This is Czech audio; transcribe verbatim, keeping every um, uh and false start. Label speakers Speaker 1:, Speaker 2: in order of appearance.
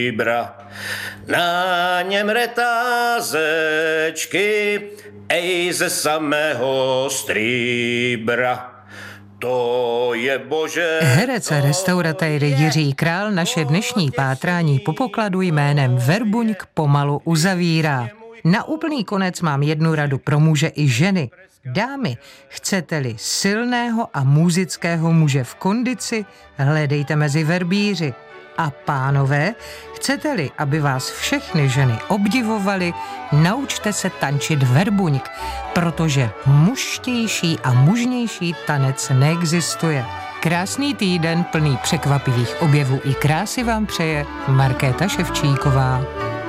Speaker 1: stříbra, na něm retázečky, ej ze samého stříbra. To je bože...
Speaker 2: Herec a restauratér Jiří Král naše dnešní pátrání po pokladu jménem Verbuňk pomalu uzavírá. Na úplný konec mám jednu radu pro muže i ženy. Dámy, chcete-li silného a muzického muže v kondici, hledejte mezi verbíři. A pánové, chcete-li, aby vás všechny ženy obdivovaly, naučte se tančit verbuňk, protože mužštější a mužnější tanec neexistuje. Krásný týden plný překvapivých objevů i krásy vám přeje Markéta Ševčíková.